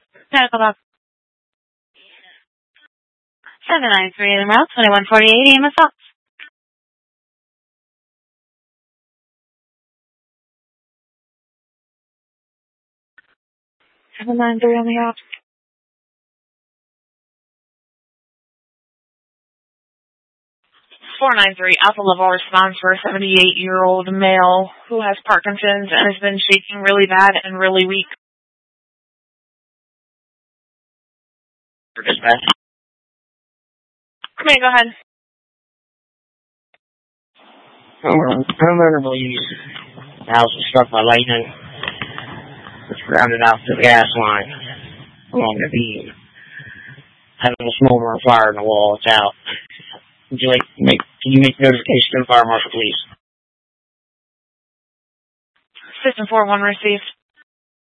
Medical Doc 793 in route 2148 EMS Ops. 793 on the ops. 493 alpha level response for a 78-year-old male who has Parkinson's and has been shaking really bad and really weak. Dispatch. Come here, go ahead. Homeowner believes the house was struck by lightning. It's grounded out to the gas line along the beam. Having a smoldering fire in the wall, it's out. Can you make notification to the fire marshal, please? System 4-1 received.